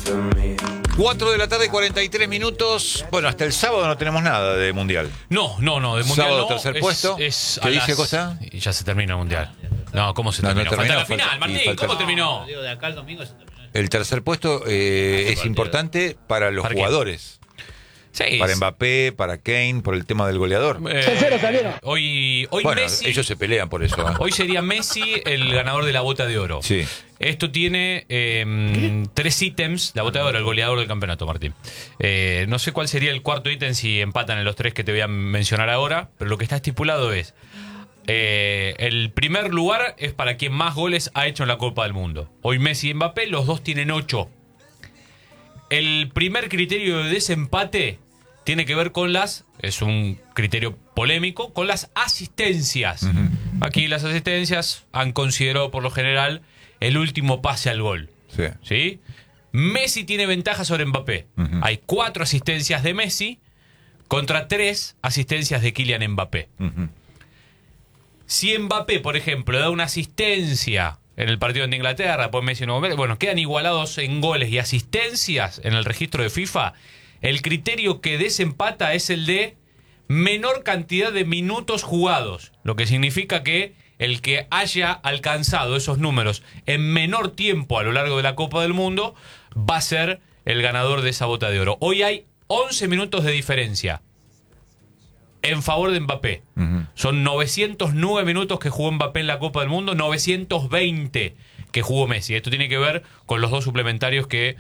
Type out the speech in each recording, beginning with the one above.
4 de la tarde, 43 minutos. Bueno, hasta el sábado no tenemos nada de Mundial. No, de Mundial sábado, no. tercer puesto. ¿Qué dice Cosa? Y ya se termina el Mundial. No, ¿cómo se terminó? terminó, Falta la final, Martín, ¿cómo terminó? Digo, de acá al domingo se terminó. El tercer puesto es importante para los jugadores. Sí. Para Mbappé, para Kane, por el tema del goleador. Hoy Bueno, Messi, ellos se pelean por eso. hoy sería Messi el ganador de la Bota de Oro. Sí. Esto tiene 3 ítems, la Bota de Oro, el goleador del campeonato, Martín. No sé cuál sería el cuarto ítem si empatan en los 3 que te voy a mencionar ahora, pero lo que está estipulado es el primer lugar es para quien más goles ha hecho en la Copa del Mundo. Hoy Messi y Mbappé, los dos tienen 8. El primer criterio de desempate tiene que ver con es un criterio polémico, con las asistencias. Aquí las asistencias han considerado por lo general el último pase al gol. ¿Sí? Messi tiene ventaja sobre Mbappé. Hay 4 asistencias de Messi contra 3 asistencias de Kylian Mbappé. Si Mbappé, por ejemplo, da una asistencia en el partido de Inglaterra, pues Messi no, bueno, quedan igualados en goles y asistencias en el registro de FIFA. El criterio que desempata es el de menor cantidad de minutos jugados, lo que significa que el que haya alcanzado esos números en menor tiempo a lo largo de la Copa del Mundo va a ser el ganador de esa Bota de Oro. Hoy hay 11 minutos de diferencia en favor de Mbappé. Son 909 minutos que jugó Mbappé en la Copa del Mundo, 920 que jugó Messi. Esto tiene que ver con los 2 suplementarios que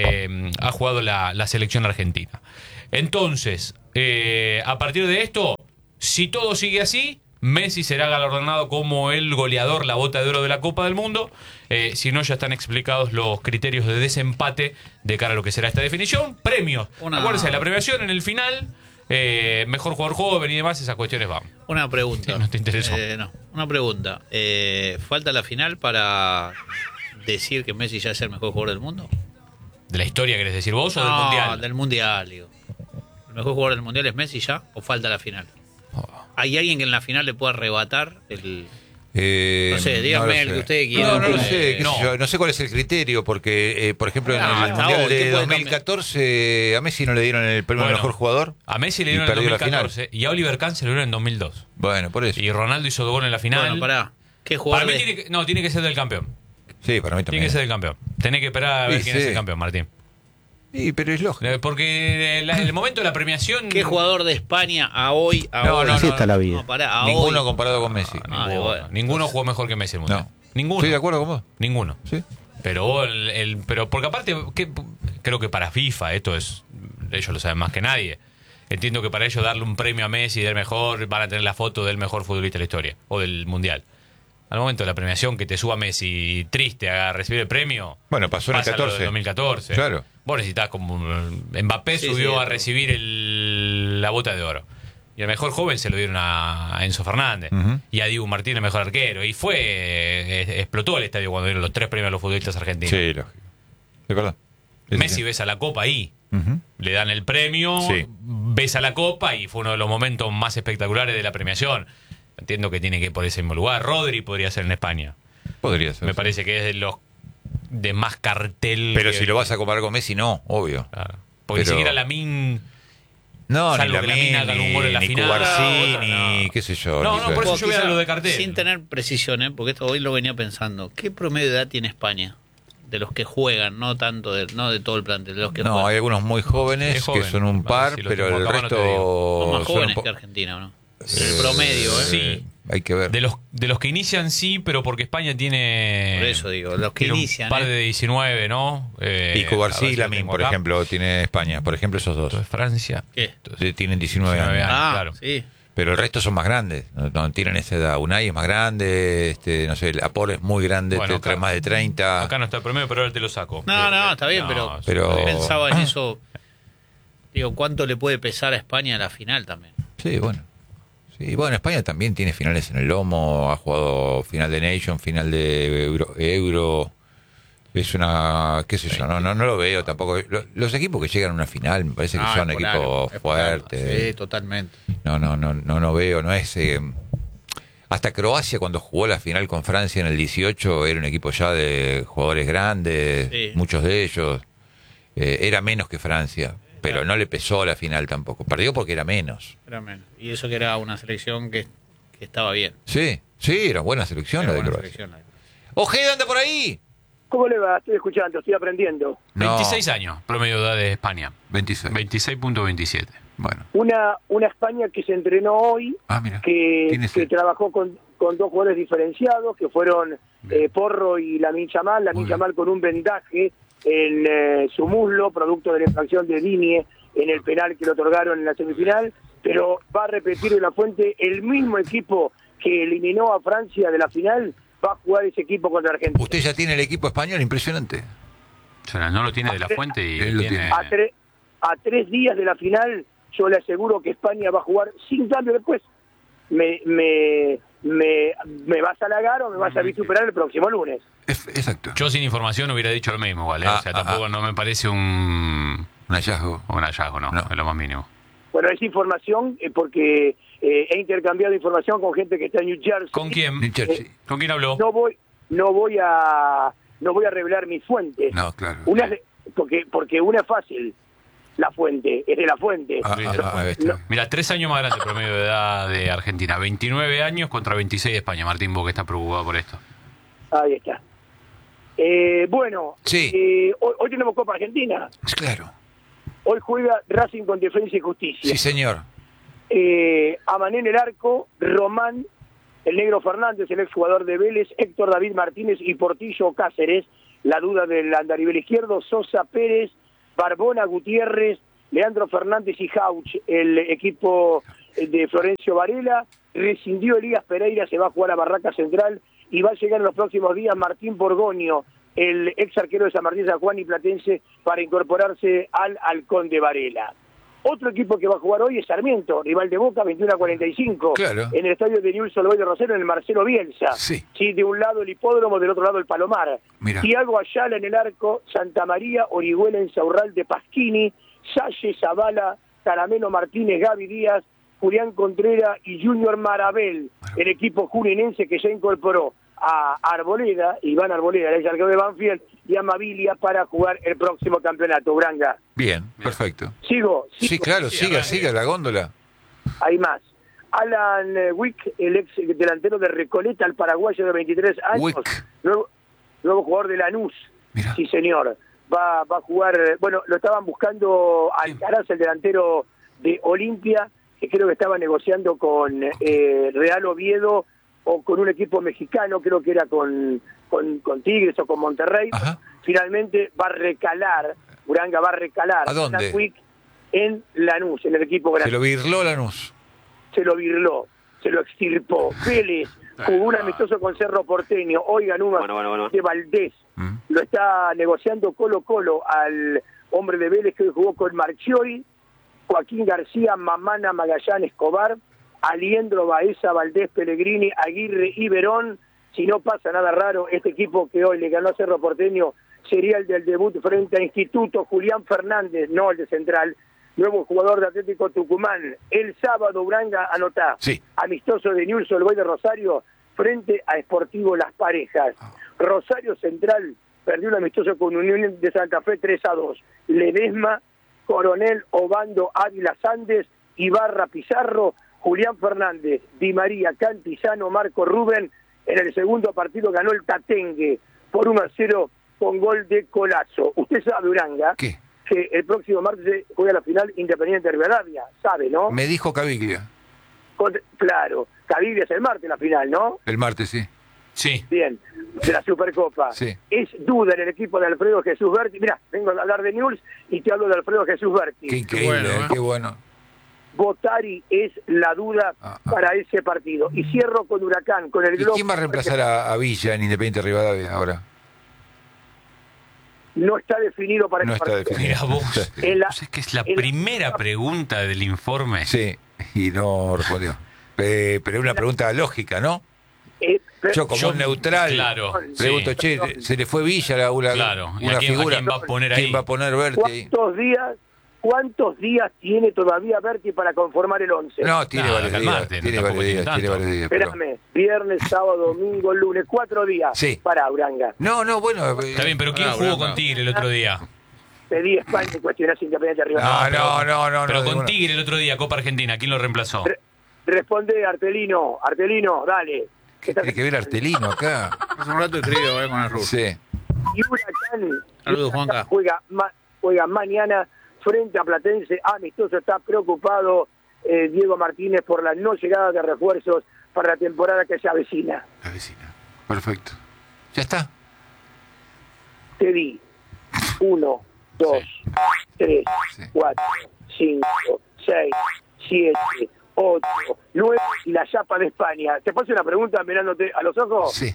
ha jugado la selección argentina. Entonces, a partir de esto, si todo sigue así, Messi será galardonado como el goleador, la Bota de Oro de la Copa del Mundo. Si no, ya están explicados los criterios de desempate de cara a lo que será esta definición. Premios. Acuérdense de la premiación en el final. Mejor jugador joven y demás, esas cuestiones van. Una pregunta. ¿No te interesó? No, una pregunta. ¿Falta la final para decir que Messi ya es el mejor jugador del mundo? ¿De la historia querés decir vos o del No, Mundial? del Mundial, digo. ¿El mejor jugador del Mundial es Messi ya o falta la final? ¿Hay alguien que en la final le pueda arrebatar el...? No sé, dígame el que usted quiera. No lo sé, no sé cuál es el criterio, porque, por ejemplo, en el Mundial de 2014 a Messi no le dieron el premio al mejor jugador. A Messi le dieron en 2014 y a Oliver Kahn se le dieron en 2002. Bueno, por eso. Y Ronaldo hizo 2 goles en la final. Bueno, pará. ¿Qué jugador? Para mí tiene que ser del campeón. Sí, para mí también. Tiene que ser del campeón. Tenés que esperar a ver quién es el campeón, Martín. Sí, pero es lógico. Porque el momento de la premiación... ¿Qué jugador de España a hoy? Así está la vida. No, pará, Ninguno hoy. comparado con Messi. Ninguno jugó mejor que Messi en el Mundial. Ninguno. Estoy de acuerdo con vos. Ninguno. Sí. Pero porque aparte, creo que para FIFA esto es... Ellos lo saben más que nadie. Entiendo que para ellos darle un premio a Messi del mejor, van a tener la foto del mejor futbolista de la historia. O del Mundial. Al momento de la premiación, que te suba Messi triste a recibir el premio. Bueno, pasó en el 14. Del 2014. Claro. Vos necesitas como... Mbappé subió a recibir la Bota de Oro. Y el mejor joven se lo dieron a Enzo Fernández. Y a Dibu Martínez, el mejor arquero. Y explotó el estadio cuando dieron los 3 premios a los futbolistas argentinos. Sí, lógico. ¿De acuerdo? Messi besa la copa ahí. Le dan el premio, besa la copa y fue uno de los momentos más espectaculares de la premiación. Entiendo que tiene que ir por ese mismo lugar. Rodri podría ser en España. Podría ser. Me parece que es de los de más cartel. Pero si lo vas a comparar con Messi, no, obvio. Claro. Porque ni siquiera Lamine... No, salvo ni que Lamine haga un gol en la ni final. Cubarsí, ni qué sé yo. No, por eso yo voy a lo de cartel. Sin tener precisión, porque esto hoy lo venía pensando. ¿Qué promedio de edad tiene España? De los que juegan, no tanto no de todo el plantel, de los que juegan. Hay algunos muy jóvenes que son un par, pero el resto... Son más jóvenes que Argentina, ¿o no? El promedio, Sí. Hay que ver. De los que inician sí, pero porque España tiene... Por eso digo, los que inician. Un par de 19, ¿no? Y Cubarsí y Lamine, por ejemplo, tiene España. Por ejemplo, esos dos. Francia. ¿Qué? Tienen 19 años. Claro. Sí. Pero el resto son más grandes. No tienen esa edad. Unai es más grande, no sé, el Apolo es muy grande, trae más de 30. Acá no está el promedio, pero ahora te lo saco. No, está bien, pero pensaba en eso. Digo, ¿cuánto le puede pesar a España a la final también? Sí, bueno. Sí, bueno, España también tiene finales en el lomo, ha jugado final de Nation, final de Euro. Es una, qué sé yo, no lo veo tampoco. Los equipos que llegan a una final me parece que son equipos fuertes. Sí, totalmente. No veo, no es... hasta Croacia cuando jugó la final con Francia en el 18 era un equipo ya de jugadores grandes, muchos de ellos. Era menos que Francia, pero no le pesó la final tampoco. Perdió porque era menos. Era menos. Y eso que era una selección que estaba bien. Sí, era buena selección la de Croacia. Ojeda, anda por ahí. ¿Cómo le va? Estoy escuchando, estoy aprendiendo. 26 años, promedio de edad de España. 26. 26.27. Bueno. Una España que se entrenó hoy, que trabajó con dos jugadores diferenciados, que fueron Porro y Lamine Yamal. Lamine Yamal con un vendaje en su muslo, producto de la infracción de Digne en el penal que le otorgaron en la semifinal, pero va a repetir de la Fuente el mismo equipo que eliminó a Francia de la final, va a jugar ese equipo contra Argentina. Usted ya tiene el equipo español, impresionante. O sea, no lo tiene de la Fuente y él lo tiene. A 3 días de la final, yo le aseguro que España va a jugar sin cambio después. ¿Me vas a halagar o me vas a vituperar el próximo lunes? Exacto. Yo sin información hubiera dicho lo mismo, ¿vale? O sea, tampoco no me parece un hallazgo. Un hallazgo, no, es lo más mínimo. Bueno, es información porque he intercambiado información con gente que está en New Jersey. ¿Con quién? New Jersey. ¿Con quién habló? No voy a revelar mis fuentes. No, claro. Porque una es fácil. La Fuente, es de la Fuente. Mira, 3 años más grande el promedio de edad de Argentina. 29 años contra 26 de España. Martín, vos que estás preocupado por esto. Ahí está. Bueno, sí. Hoy tenemos Copa Argentina. Claro. Hoy juega Racing con Defensa y Justicia. Sí, señor. Amané en el arco, Román, el Negro Fernández, el exjugador de Vélez, Héctor David Martínez y Portillo Cáceres. La duda del andarivel izquierdo, Sosa Pérez, Barbona, Gutiérrez, Leandro Fernández y Jauch, el equipo de Florencio Varela. Rescindió Elías Pereira, se va a jugar a Barraca Central y va a llegar en los próximos días Martín Borgoño, el ex arquero de San Martín San Juan y Platense, para incorporarse al Halcón de Varela. Otro equipo que va a jugar hoy es Sarmiento, rival de Boca, 21-45, claro, en el estadio de Newell's Old Boys de Rosario, en el Marcelo Bielsa. Sí. Sí, de un lado el hipódromo, del otro lado el Palomar. Mirá. Thiago Ayala en el arco, Santa María, Orihuela en Saurral de Pasquini, Salle, Zavala, Caramelo Martínez, Gaby Díaz, Julián Contreras y Junior Marabel, el equipo juninense que ya incorporó a Arboleda, Iván Arboleda, el arquero de Banfield, y a Mabilia para jugar el próximo campeonato, Uranga. Bien, perfecto. ¿Sigo? Sí, claro, siga la góndola. Hay más. Alan Wick, el ex delantero de Recoleta, el paraguayo de 23 años, nuevo jugador de Lanús. Mirá. Sí, señor. Va a jugar, bueno, lo estaban buscando Alcaraz, el delantero de Olimpia, que creo que estaba negociando con Real Oviedo o con un equipo mexicano, creo que era con Tigres o con Monterrey. Ajá. Finalmente va a recalar, Uranga va a recalar. ¿A dónde? Wick en Lanús, en el equipo grande. Se lo virló Lanús. Se lo virló, se lo extirpó. Vélez jugó un amistoso con Cerro Porteño, hoy ganó uno de Valdés. Lo está negociando Colo-Colo al hombre de Vélez que hoy jugó con Marchiori, Joaquín García, Mamana, Magallán, Escobar, Aliendro, Baeza, Valdés, Pellegrini, Aguirre y Verón. Si no pasa nada raro, este equipo que hoy le ganó a Cerro Porteño sería el del debut frente a Instituto. Julián Fernández, no el de Central, nuevo jugador de Atlético Tucumán. El sábado, Uranga, anotá. Sí. Amistoso de Newell's Old Boys de Rosario frente a Sportivo Las Parejas. Rosario Central perdió un amistoso con Unión de Santa Fe 3-2. Ledesma, Coronel, Obando, Ávila Sandes, Ibarra, Pizarro, Julián Fernández, Di María, Cantizano, Marco Rubén. En el segundo partido ganó el Tatengue por 1-0 con gol de Colazo. Usted sabe, Uranga, ¿qué? Que el próximo martes juega la final Independiente de Rivadavia, ¿sabe, no? Me dijo Caviglia. Claro, Caviglia es el martes la final, ¿no? El martes, sí. Sí. Bien, de la Supercopa. Sí. Es duda en el equipo de Alfredo Jesús Berti. Mirá, vengo a hablar de Newell's y te hablo de Alfredo Jesús Berti. Qué increíble, qué bueno. Botari es la duda para ese partido. Y cierro con Huracán, con el ¿Y Globo. quién va a reemplazar a Villa en Independiente Rivadavia ahora? No está definido para no el está partido. definido. Mira vos. Es que es la primera pregunta del informe. Sí, y no respondió. Pero es una pregunta lógica, ¿no? Yo como un neutral pregunto, che, se le fue Villa una figura. ¿Quién va a poner ahí? ¿Quién va a poner Berti ahí? ¿Cuántos días tiene todavía Berti para conformar el 11? No, tiene varios días. Tiene varios días. Espérame, viernes, sábado, domingo, lunes, 4 días. Sí. Para Uranga. No, bueno. Está bien, pero ¿quién jugó con Tigre el otro día? pedí España y cuestionás Independiente arriba. No. Pero con ninguna. Tigre el otro día, Copa Argentina, ¿quién lo reemplazó? Responde, Artelino, dale. ¿Qué tiene que ver Artelino acá? Hace un rato escribió con el ruso. Sí. Y Huracán Saludos, Juanca. juega mañana frente a Platense. Amistoso, está preocupado Diego Martínez por la no llegada de refuerzos para la temporada que se avecina. La vecina. Perfecto. Ya está. Te di 1, 2, 3, Sí. 4, 5, 6, 7, 8, 9 y la chapa de España. ¿Te paso una pregunta mirándote a los ojos? Sí.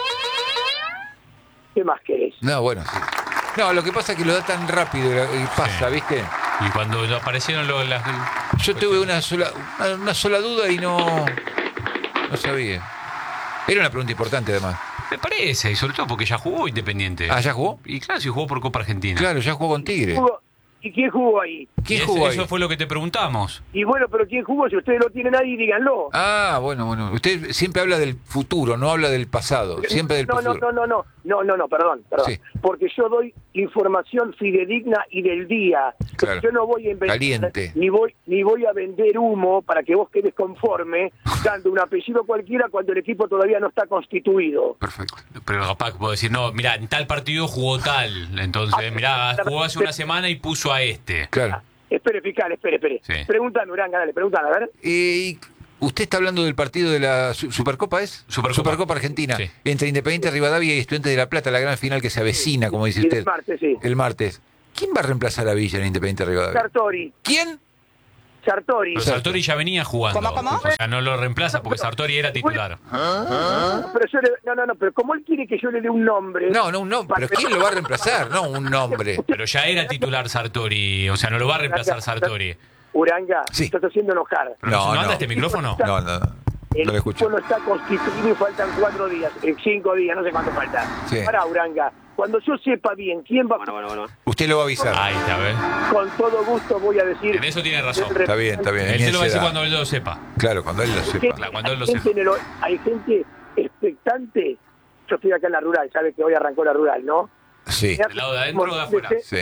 ¿Qué más querés? No, bueno, sí. No, lo que pasa es que lo da tan rápido y pasa, Sí. ¿viste? Y cuando aparecieron las... Yo tuve una sola duda y no sabía. Era una pregunta importante, además. Me parece, y sobre todo porque ya jugó Independiente. ¿Ah, ya jugó? Y claro, si jugó por Copa Argentina. Claro, ya jugó con Tigre. ¿Y quién jugó ahí? ¿Quién Y jugó ahí? eso fue lo que te preguntamos. Y bueno, pero ¿quién jugó? Si ustedes lo tienen ahí, díganlo. Ah, bueno. Usted siempre habla del futuro, no habla del pasado. Siempre del futuro. No, perdón. Sí. Porque yo doy información fidedigna y del día. Claro. Yo no voy a inventar, Caliente. ni voy a vender humo para que vos quedes conforme, dando un apellido cualquiera cuando el equipo todavía no está constituido. Perfecto. Pero capaz puedo decir, no, mirá, en tal partido jugó tal. Entonces, mirá, jugó hace una semana y puso a este. Claro. Espere, fiscal, espere. Sí. Pregúntame, Uranga, dale, pregúntame, a ver. Y usted está hablando del partido de la Supercopa, ¿es? Supercopa. Argentina. Sí. Entre Independiente Rivadavia y Estudiantes de La Plata, la gran final que se avecina, como dice Y usted. el martes, sí. El martes. ¿Quién va a reemplazar a Villa en Independiente Rivadavia? Sartori. ¿Quién? Sartori. Pero Sartori ya venía jugando. ¿Cómo? O sea, no lo reemplaza porque Sartori era titular. Pero yo pero como él quiere que yo le dé un nombre. No, un nombre. ¿Pero quién lo va a reemplazar? No, un nombre. Pero ya era titular Sartori. O sea, no lo va a reemplazar Sartori. Uranga, Sí. estás haciendo enojar. ¿Pero no anda este micrófono? No. El No lo equipo escucho. no está constituido y faltan 4 días, 5 días, no sé cuánto falta. Sí. Para Uranga, cuando yo sepa bien quién va, Usted lo va a avisar. Ahí está, ¿ves? con todo gusto voy a decir. En eso tiene razón. Está bien. Él Ni se lo va a decir ansiedad. cuando él lo sepa. Claro, cuando él lo sepa. Claro, cuando él lo Hay gente sepa. hay gente expectante. Yo estoy acá en la rural, sabes que hoy arrancó la rural, ¿no? Sí, ¿Del lado de adentro o de afuera? sí.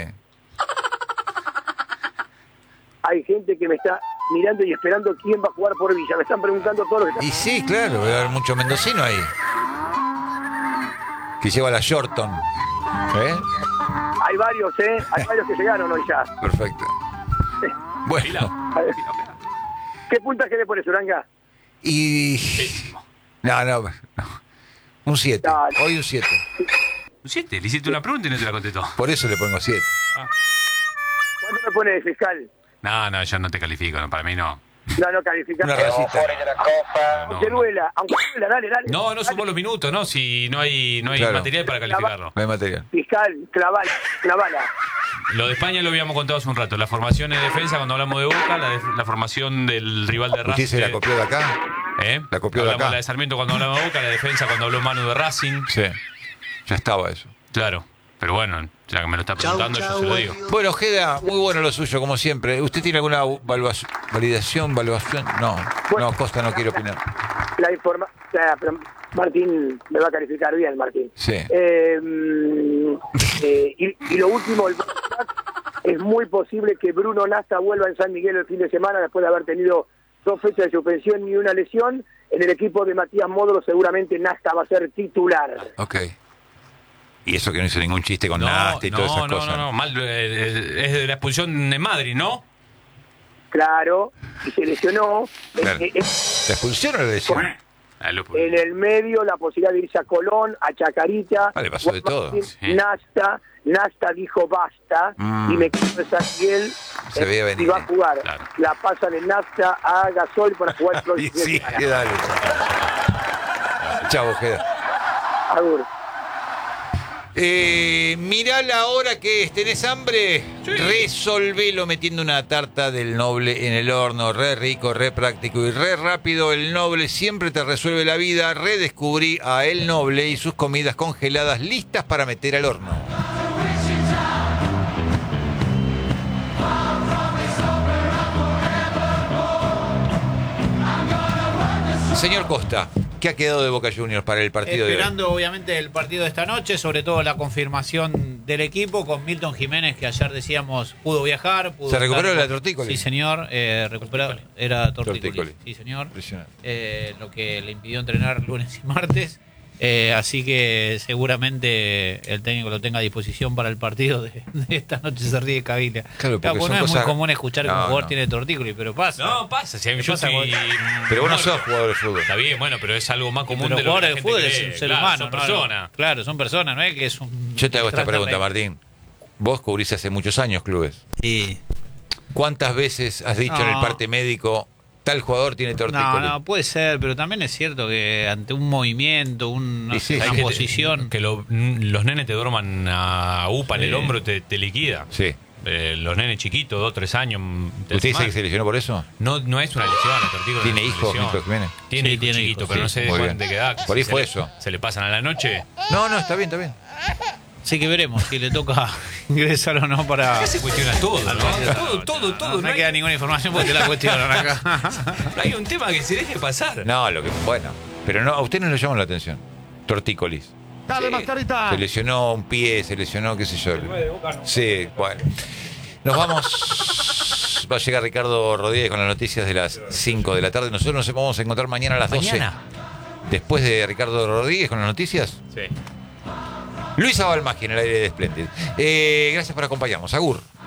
Hay gente que me está mirando y esperando quién va a jugar por Villa. Me están preguntando todo lo que está. Y sí, claro, va a haber mucho mendocino ahí. Que lleva la Shorton. Hay varios, Hay varios que llegaron hoy ya. Perfecto. Bueno, A ver. ¿Qué puntaje le pones, Uranga? y... No. Un 7. Dale. Hoy un 7. Un 7, le hiciste una pregunta y no te la contestó. Por eso le pongo 7. ¿Cuánto me pone de fiscal? No, yo no te califico, no, para mí no. No, calificar. Una rayita. Aunque duela, dale. No sumó los minutos, ¿no? Si no hay Claro. material para calificarlo. No hay material. Fiscal, clavala. Lo de España lo habíamos contado hace un rato. La formación en defensa cuando hablamos de Boca, la formación del rival de ¿Usted Racing. se la copió de acá? ¿Eh? la copió de Hablamos acá. la de Sarmiento cuando hablamos de Boca, la defensa cuando habló Manu de Racing. Sí. Ya estaba eso. Claro, pero bueno, ya que me lo está preguntando, yo se lo digo. Bueno, Ojeda, muy bueno lo suyo, como siempre. ¿Usted tiene alguna validación? No, Costa no quiere opinar. La información. Pero Martín me va a calificar bien, Martín. Sí. Y lo último, es muy posible que Bruno Nasta vuelva en San Miguel el fin de semana después de haber tenido 2 fechas de suspensión y una lesión. En el equipo de Matías Módulo seguramente Nasta va a ser titular. Ok. Y eso que no hizo ningún chiste con Nasta y todas esas cosas. No, mal, es de la expulsión en Madrid, ¿no? Claro, y se lesionó. Claro. ¿La expulsión o la lesión? En el medio la posibilidad de irse a Colón, a Chacarita. Ah, le pasó de todo. Sí. Nasta dijo basta y me quedo en San Miguel. Se veía venir. Y va a jugar. Claro. La pasan en Nasta a Gasol para jugar el próximo Y sí, fin de semana. dale. Chao, Ojeda. Agur. Mirá la hora que es, ¿tenés hambre? Sí. Resolvelo metiendo una tarta del Noble en el horno, re rico, re práctico y re rápido. El Noble siempre te resuelve la vida. Redescubrí a El Noble y sus comidas congeladas listas para meter al horno. Señor Costa, ¿qué ha quedado de Boca Juniors para el partido de hoy? Esperando obviamente el partido de esta noche, sobre todo la confirmación del equipo con Milton Jiménez, que ayer decíamos pudo viajar. ¿Se recuperó de la tortícolis? Sí, señor. Recuperó, era tortícolis. Sí, señor. Lo que le impidió entrenar lunes y martes. Así que seguramente el técnico lo tenga a disposición para el partido de esta noche. Se ríe Caviglia. Claro, no es muy común escuchar que un jugador tiene tortícolis, pero pasa. No, pasa. Si pero vos no sos jugador de fútbol. Está bien, bueno, pero es algo más común de lo que la gente gente fútbol cree. es un ser humano. Son personas. Claro, son personas, no es que es un... Yo te hago esta pregunta, Martín. Vos cubrís hace muchos años clubes. Sí. ¿Cuántas veces has dicho en el parte médico... tal jugador tiene tortícolis? No, puede ser, pero también es cierto que ante un movimiento, una posición... Que los nenes te duerman a UPA en el hombro, te liquida. Sí. Los nenes chiquitos, 2 o 3 años... ¿Usted dice que se lesionó por eso? No es una lesión, la tortícolis. ¿Tiene hijos, Milton Jiménez? Tiene hijos chiquitos, pero no sé de cuánto qué edad. Por ahí fue eso. ¿Se le pasan a la noche? No, está bien. Así que veremos si le toca ingresar o no para... Se cuestiona todo, ¿no? Todo. No queda ninguna información porque te la cuestionan acá. Hay un tema que se deje pasar. No, bueno, pero no, a usted no le llama la atención. Tortícolis. Dale, Mascarita. Se lesionó un pie, se lesionó, qué sé yo. Sí, bueno. Nos vamos. Va a llegar Ricardo Rodríguez con las noticias de las 5 de la tarde. Nosotros nos vamos a encontrar mañana a las 12. Después de Ricardo Rodríguez con las noticias. Sí. Luisa Balmagia en el aire de Splendid. Gracias por acompañarnos. Agur.